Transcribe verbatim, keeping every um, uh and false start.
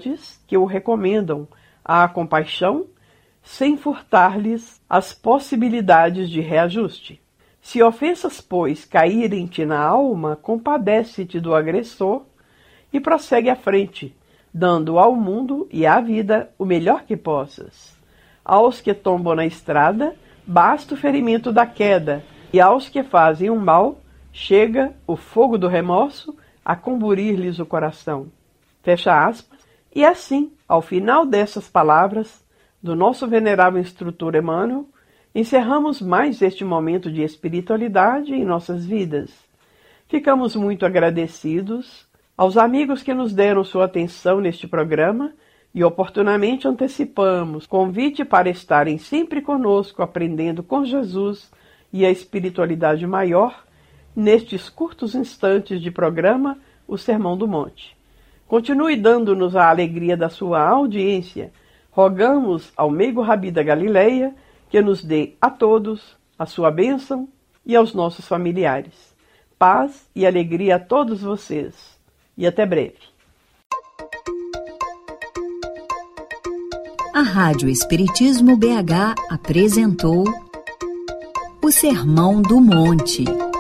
que o recomendam à compaixão, sem furtar-lhes as possibilidades de reajuste. Se ofensas, pois, caírem-te na alma, compadece-te do agressor e prossegue à frente, dando ao mundo e à vida o melhor que possas. Aos que tombam na estrada, basta o ferimento da queda, e aos que fazem o mal, chega o fogo do remorso a comburir-lhes o coração. Fecha aspas. E assim, ao final dessas palavras do nosso venerável instrutor Emmanuel, encerramos mais este momento de espiritualidade em nossas vidas. Ficamos muito agradecidos aos amigos que nos deram sua atenção neste programa e oportunamente antecipamos convite para estarem sempre conosco aprendendo com Jesus e a espiritualidade maior nestes curtos instantes de programa O Sermão do Monte. Continue dando-nos a alegria da sua audiência. Rogamos ao meigo Rabi da Galileia que nos dê a todos a sua bênção e aos nossos familiares. Paz e alegria a todos vocês. E até breve. A Rádio Espiritismo B H apresentou O Sermão do Monte.